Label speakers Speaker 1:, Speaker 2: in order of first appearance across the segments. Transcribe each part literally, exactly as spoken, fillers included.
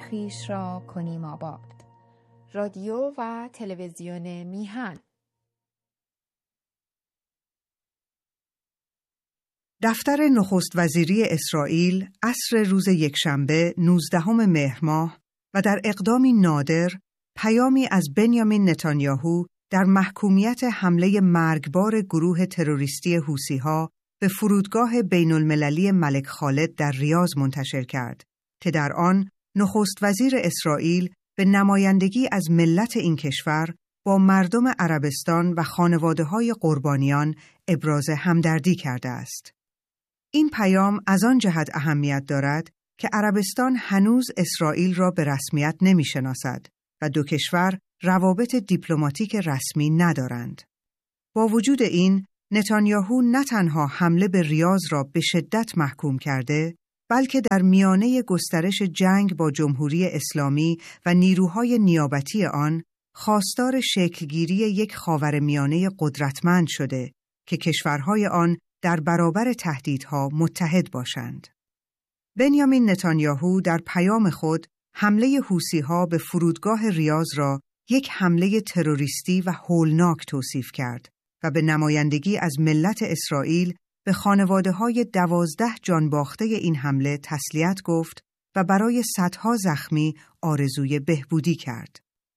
Speaker 1: خیش را کنیم آباد. رادیو و تلویزیون میهن.
Speaker 2: دفتر نخست وزیری اسرائیل عصر روز یکشنبه نوزدهم مهر ماه و در اقدامی نادر پیامی از بنیامین نتانیاهو در محکومیت حمله مرگبار گروه تروریستی حوثی‌ها به فرودگاه بین المللی ملک خالد در ریاض منتشر کرد که در آن نخست وزیر اسرائیل به نمایندگی از ملت این کشور با مردم عربستان و خانواده‌های قربانیان ابراز همدردی کرده است. این پیام از آن جهت اهمیت دارد که عربستان هنوز اسرائیل را به رسمیت نمی‌شناسد و دو کشور روابط دیپلماتیک رسمی ندارند. با وجود این، نتانیاهو نه تنها حمله به ریاض را به شدت محکوم کرده، بلکه در میانه گسترش جنگ با جمهوری اسلامی و نیروهای نیابتی آن، خواستار شکلگیری یک خاورمیانه قدرتمند شده که کشورهای آن در برابر تهدیدها متحد باشند. بنیامین نتانیاهو در پیام خود حمله حوثی‌ها به فرودگاه ریاض را یک حمله تروریستی و هولناک توصیف کرد و به نمایندگی از ملت اسرائیل به خانواده‌های دوازده جان باخته این حمله تسلیت گفت و برای صدها زخمی آرزوی بهبودی کرد.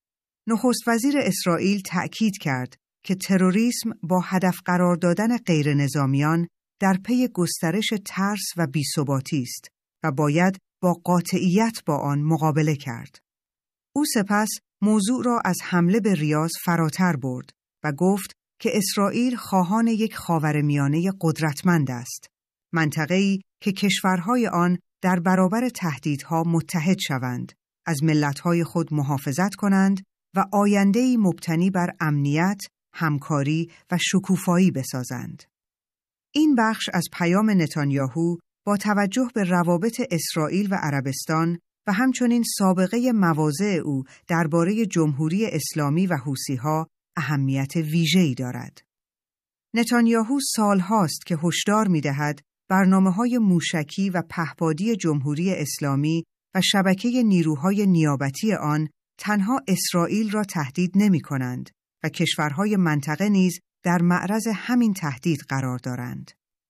Speaker 2: نخست وزیر اسرائیل تأکید کرد که تروریسم با هدف قرار دادن غیر نظامیان در پی گسترش ترس و بی‌ثباتی است و باید با قاطعیت با آن مقابله کرد. او سپس موضوع را از حمله به ریاض فراتر برد و گفت که اسرائیل خواهان یک خاورمیانه قدرتمند است، منطقه‌ای که کشورهای آن در برابر تهدیدها متحد شوند، از ملت‌های خود محافظت کنند و آینده‌ای مبتنی بر امنیت، همکاری و شکوفایی بسازند. این بخش از پیام نتانیاهو با توجه به روابط اسرائیل و عربستان و همچنین سابقه مواضع او درباره جمهوری اسلامی و حوثی‌ها اهمیت ویژه‌ای دارد. نتانیاهو سالهاست که هشدار می‌دهد برنامه‌های موشکی و پهپادی جمهوری اسلامی و شبکه نیروهای نیابتی آن تنها اسرائیل را تهدید نمی‌کنند و کشورهای منطقه نیز در معرض همین تهدید قرار دارند.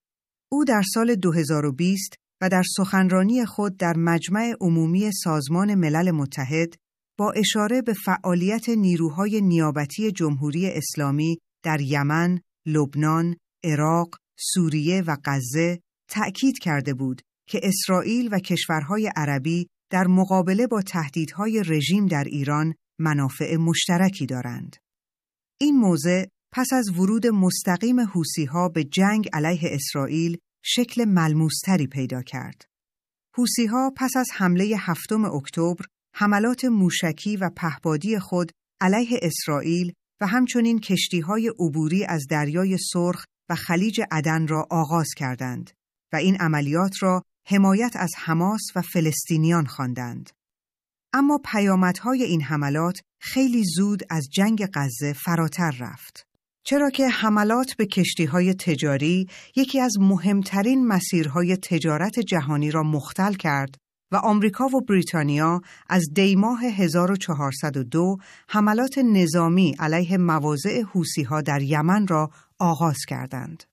Speaker 2: او در سال دو هزار و بیست و در سخنرانی خود در مجمع عمومی سازمان ملل متحد با اشاره به فعالیت نیروهای نیابتی جمهوری اسلامی در یمن، لبنان، عراق، سوریه و غزه تأکید کرده بود که اسرائیل و کشورهای عربی در مقابله با تهدیدهای رژیم در ایران منافع مشترکی دارند. این موضع پس از ورود مستقیم حوثی‌ها به جنگ علیه اسرائیل شکل ملموس‌تری پیدا کرد. حوثی‌ها پس از حمله هفتم اکتبر حملات موشکی و پهپادی خود علیه اسرائیل و همچنین کشتی‌های عبوری از دریای سرخ و خلیج عدن را آغاز کردند و این عملیات را حمایت از حماس و فلسطینیان خواندند. اما پیامدهای این حملات خیلی زود از جنگ غزه فراتر رفت. چرا که حملات به کشتی‌های تجاری یکی از مهمترین مسیرهای تجارت جهانی را مختل کرد و آمریکا و بریتانیا از دی ماه هزار و چهارصد و دو حملات نظامی علیه مواضع حوثی‌ها در یمن را آغاز کردند.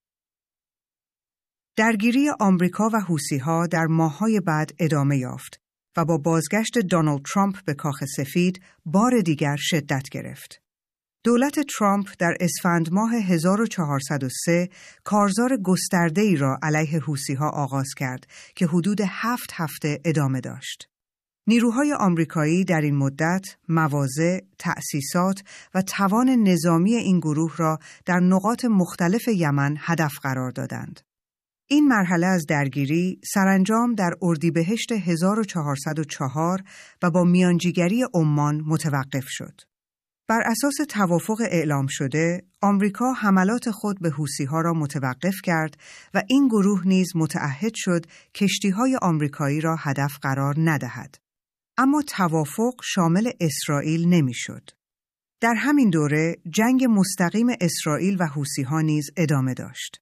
Speaker 2: درگیری آمریکا و حوثی‌ها در ماه‌های بعد ادامه یافت و با بازگشت دونالد ترامپ به کاخ سفید بار دیگر شدت گرفت. دولت ترامپ در اسفند ماه هزار و چهارصد و سه کارزار گسترده‌ای را علیه حوثی‌ها آغاز کرد که حدود هفت هفته ادامه داشت. نیروهای آمریکایی در این مدت مواضع، تأسیسات و توان نظامی این گروه را در نقاط مختلف یمن هدف قرار دادند. این مرحله از درگیری سرانجام در اردیبهشت هزار و چهارصد و چهار و با میانجیگری عمان متوقف شد. بر اساس توافق اعلام شده، آمریکا حملات خود به حوثی‌ها را متوقف کرد و این گروه نیز متعهد شد کشتی‌های آمریکایی را هدف قرار ندهد. اما توافق شامل اسرائیل نمی‌شد. در همین دوره جنگ مستقیم اسرائیل و حوثی‌ها نیز ادامه داشت.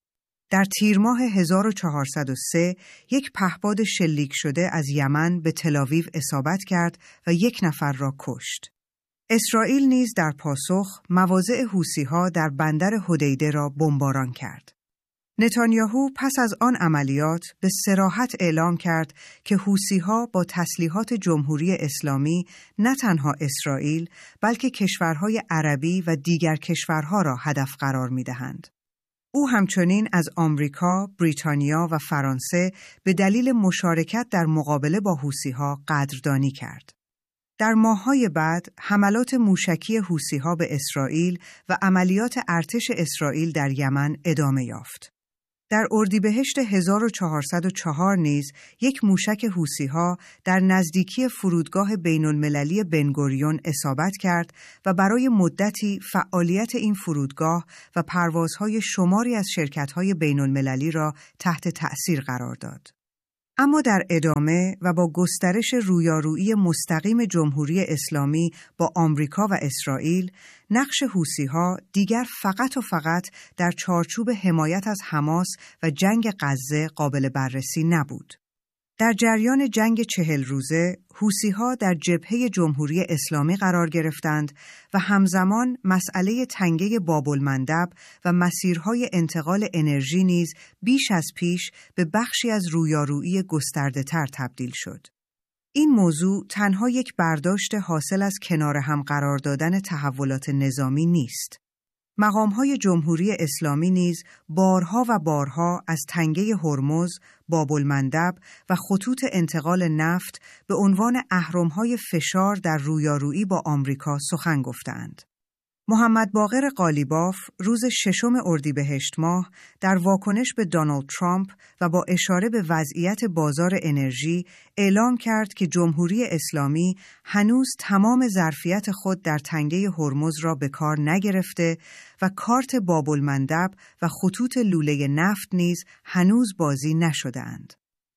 Speaker 2: در تیر ماه هزار و چهارصد و سه یک پهپاد شلیک شده از یمن به تل‌آویو اصابت کرد و یک نفر را کشت. اسرائیل نیز در پاسخ مواضع حوثی‌ها در بندر حدیده را بمباران کرد. نتانیاهو پس از آن عملیات به صراحت اعلام کرد که حوثی‌ها با تسلیحات جمهوری اسلامی نه تنها اسرائیل بلکه کشورهای عربی و دیگر کشورها را هدف قرار می‌دهند. او همچنین از آمریکا، بریتانیا و فرانسه به دلیل مشارکت در مقابله با حوثی‌ها قدردانی کرد. در ماه‌های بعد حملات موشکی حوثی‌ها به اسرائیل و عملیات ارتش اسرائیل در یمن ادامه یافت. در اردیبهشت هزار و چهارصد و چهار نیز یک موشک حوثی‌ها در نزدیکی فرودگاه بین‌المللی بنگوریون اصابت کرد و برای مدتی فعالیت این فرودگاه و پروازهای شماری از شرکت‌های بین‌المللی را تحت تأثیر قرار داد. اما در ادامه و با گسترش رویارویی مستقیم جمهوری اسلامی با آمریکا و اسرائیل، نقش حوثی‌ها دیگر فقط و فقط در چارچوب حمایت از حماس و جنگ غزه قابل بررسی نبود. در جریان جنگ چهل روزه، حوثی‌ها در جبهه جمهوری اسلامی قرار گرفتند و همزمان مسئله تنگه باب‌المندب و مسیرهای انتقال انرژی نیز بیش از پیش به بخشی از رویارویی گسترده‌تر تبدیل شد. این موضوع تنها یک برداشت حاصل از کنار هم قرار دادن تحولات نظامی نیست. مقام‌های جمهوری اسلامی نیز بارها و بارها از تنگه هرمز، باب‌المندب و خطوط انتقال نفت به عنوان اهرم‌های فشار در رویارویی با آمریکا سخن گفتند. محمد باقر قالیباف روز ششم اردیبهشت ماه در واکنش به دونالد ترامپ و با اشاره به وضعیت بازار انرژی اعلام کرد که جمهوری اسلامی هنوز تمام ظرفیت خود در تنگه هرمز را به کار نگرفته و کارت باب‌المندب و خطوط لوله نفت نیز هنوز بازی نشده‌اند.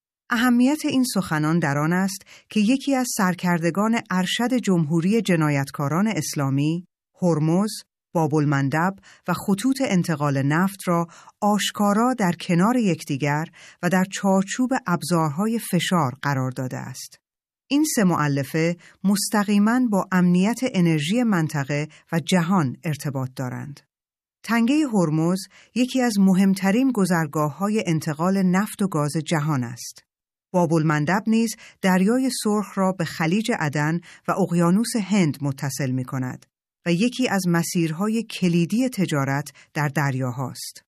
Speaker 2: اهمیت این سخنان در آن است که یکی از سرکردگان ارشد جمهوری جنایتکاران اسلامی هرمز، باب‌المندب و خطوط انتقال نفت را آشکارا در کنار یکدیگر و در چارچوب ابزارهای فشار قرار داده است. این سه مؤلفه مستقیماً با امنیت انرژی منطقه و جهان ارتباط دارند. تنگه هرمز یکی از مهمترین گذرگاه‌های انتقال نفت و گاز جهان است. باب‌المندب نیز دریای سرخ را به خلیج عدن و اقیانوس هند متصل می‌کند و یکی از مسیرهای کلیدی تجارت در دریاهاست.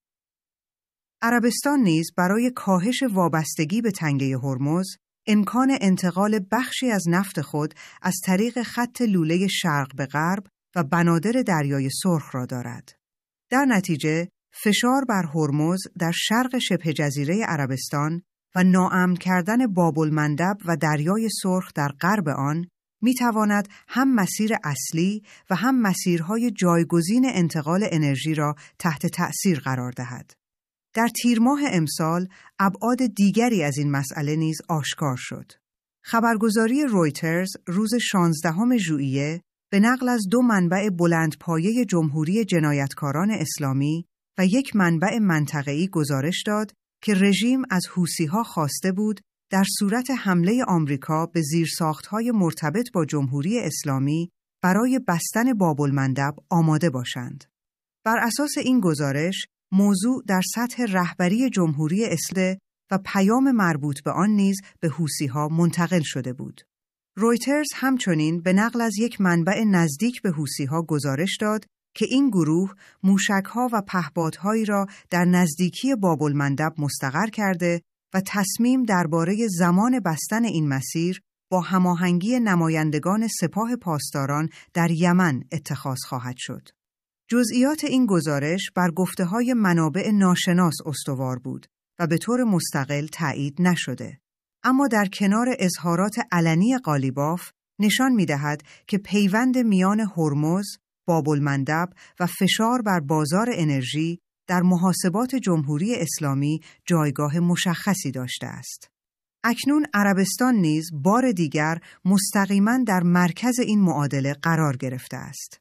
Speaker 2: عربستان نیز برای کاهش وابستگی به تنگه هرمز امکان انتقال بخشی از نفت خود از طریق خط لوله شرق به غرب و بنادر دریای سرخ را دارد. در نتیجه فشار بر هرمز در شرق شبه جزیره عربستان و ناامن کردن باب‌المندب و دریای سرخ در غرب آن می تواند هم مسیر اصلی و هم مسیرهای جایگزین انتقال انرژی را تحت تأثیر قرار دهد. در تیر ماه امسال ابعاد دیگری از این مسئله نیز آشکار شد. خبرگزاری رویترز روز شانزدهم ژوئیه به نقل از دو منبع بلندپایه جمهوری جنایتکاران اسلامی و یک منبع منطقه‌ای گزارش داد که رژیم از حوثی‌ها خواسته بود در صورت حمله آمریکا به زیرساخت‌های مرتبط با جمهوری اسلامی برای بستن باب‌المندب آماده باشند. بر اساس این گزارش، موضوع در سطح رهبری جمهوری اسلامی و پیام مربوط به آن نیز به حوثی‌ها منتقل شده بود. رویترز همچنین به نقل از یک منبع نزدیک به حوثی‌ها گزارش داد که این گروه موشک‌ها و پهپادهایی را در نزدیکی باب‌المندب مستقر کرده و تصمیم درباره زمان بستن این مسیر با هماهنگی نمایندگان سپاه پاسداران در یمن اتخاذ خواهد شد. جزئیات این گزارش بر گفته‌های منابع ناشناس استوار بود و به طور مستقل تایید نشده. اما در کنار اظهارات علنی قالیباف نشان می‌دهد که پیوند میان هرمز، باب‌المندب و فشار بر بازار انرژی در محاسبات جمهوری اسلامی جایگاه مشخصی داشته است. اکنون عربستان نیز بار دیگر مستقیما در مرکز این معادله قرار گرفته است.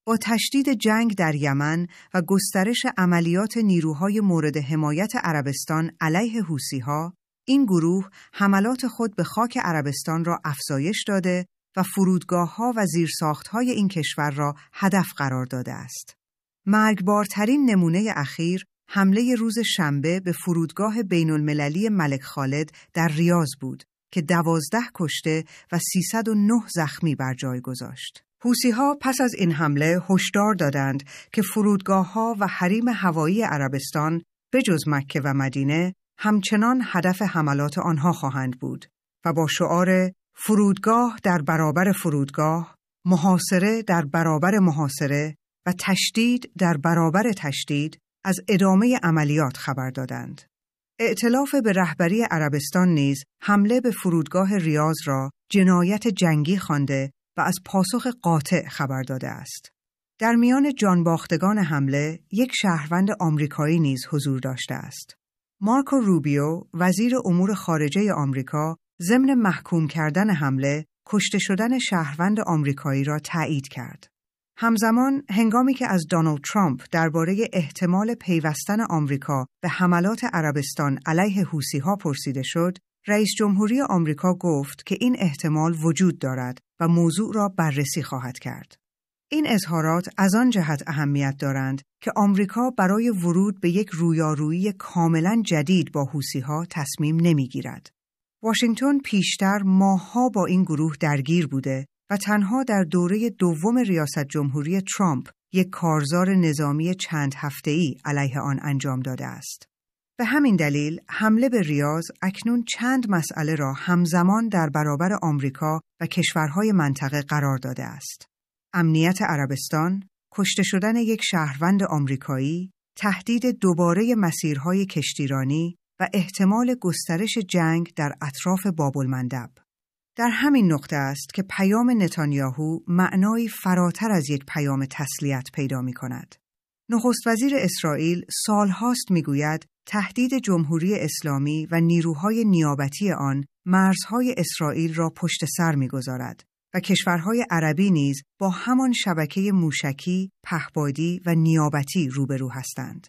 Speaker 2: با تشدید جنگ در یمن و گسترش عملیات نیروهای مورد حمایت عربستان علیه حوثی‌ها، این گروه حملات خود به خاک عربستان را افزایش داده و فرودگاه‌ها و زیرساخت‌های این کشور را هدف قرار داده است. مرگبارترین نمونه اخیر حمله روز شنبه به فرودگاه بین‌المللی ملک خالد در ریاض بود که دوازده کشته و سیصد و نه زخمی بر جای گذاشت. حوثی‌ها پس از این حمله هشدار دادند که فرودگاه‌ها و حریم هوایی عربستان به جز مکه و مدینه همچنان هدف حملات آنها خواهند بود و با شعار فرودگاه در برابر فرودگاه، محاصره در برابر محاصره و تشدید در برابر تشدید از ادامه عملیات خبر دادند. ائتلاف به رهبری عربستان نیز حمله به فرودگاه ریاض را جنایت جنگی خوانده و از پاسخ قاطع خبر داده است. در میان جانباختگان حمله یک شهروند آمریکایی نیز حضور داشته است. مارکو روبیو، وزیر امور خارجه آمریکا، ضمن محکوم کردن حمله، کشته شدن شهروند آمریکایی را تایید کرد. همزمان هنگامی که از دونالد ترامپ درباره احتمال پیوستن آمریکا به حملات عربستان علیه حوثی‌ها پرسیده شد، رئیس جمهوری آمریکا گفت که این احتمال وجود دارد و موضوع را بررسی خواهد کرد. این اظهارات از آن جهت اهمیت دارند که آمریکا برای ورود به یک رویارویی کاملاً جدید با حوثی‌ها تصمیم نمی‌گیرد. واشنگتن پیشتر ماه‌ها با این گروه درگیر بوده و تنها در دوره دوم ریاست جمهوری ترامپ یک کارزار نظامی چند هفته‌ای علیه آن انجام داده است. به همین دلیل حمله به ریاض اکنون چند مسئله را همزمان در برابر آمریکا و کشورهای منطقه قرار داده است. امنیت عربستان، کشته شدن یک شهروند آمریکایی، تهدید دوباره مسیرهای کشتیرانی و احتمال گسترش جنگ در اطراف باب‌المندب. در همین نقطه است که پیام نتانیاهو معنایی فراتر از یک پیام تسلیت پیدا می کند. نخست وزیر اسرائیل سالهاست می گوید تهدید جمهوری اسلامی و نیروهای نیابتی آن مرزهای اسرائیل را پشت سر می گذارد و کشورهای عربی نیز با همان شبکه موشکی، پهپادی و نیابتی روبرو هستند.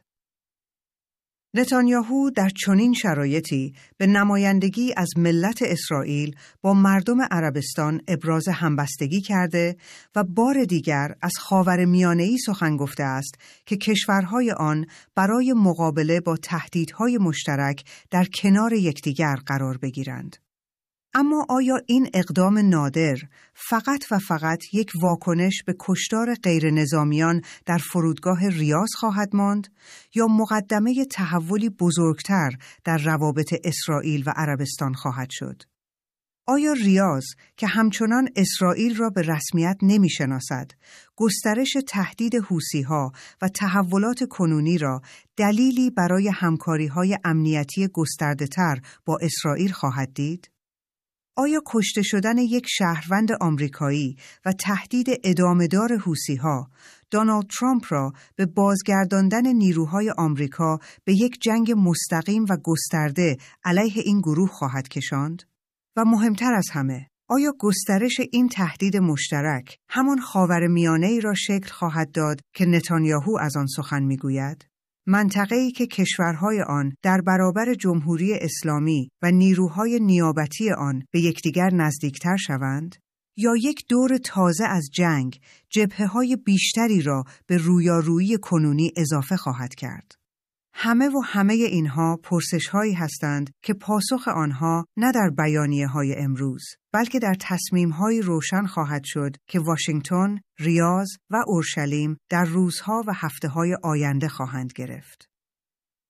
Speaker 2: نتانیاهو در چنین شرایطی به نمایندگی از ملت اسرائیل با مردم عربستان ابراز همبستگی کرده و بار دیگر از خاورمیانه‌ای سخن گفته است که کشورهای آن برای مقابله با تهدیدهای مشترک در کنار یکدیگر قرار بگیرند. اما آیا این اقدام نادر فقط و فقط یک واکنش به کشتار غیر نظامیان در فرودگاه ریاض خواهد ماند یا مقدمه تحولی بزرگتر در روابط اسرائیل و عربستان خواهد شد؟ آیا ریاض که همچنان اسرائیل را به رسمیت نمی‌شناسد، گسترش تهدید حوثی‌ها و تحولات کنونی را دلیلی برای همکاری‌های امنیتی گسترده‌تر با اسرائیل خواهد دید؟ آیا کشته شدن یک شهروند آمریکایی و تهدید ادامه‌دار حوثی‌ها دونالد ترامپ را به بازگرداندن نیروهای آمریکا به یک جنگ مستقیم و گسترده علیه این گروه خواهد کشاند؟ و مهمتر از همه، آیا گسترش این تهدید مشترک همان خاورمیانه‌ای را شکل خواهد داد که نتانیاهو از آن سخن می‌گوید؟ منطقه‌ای که کشورهای آن در برابر جمهوری اسلامی و نیروهای نیابتی آن به یکدیگر نزدیکتر شوند؟ یا یک دور تازه از جنگ جبهه‌های بیشتری را به رویارویی کنونی اضافه خواهد کرد؟ همه و همه اینها پرسش‌هایی هستند که پاسخ آنها نه در بیانیه‌های امروز، بلکه در تصمیم‌های روشن خواهد شد که واشنگتن، ریاض و اورشلیم در روزها و هفته‌های آینده خواهند گرفت.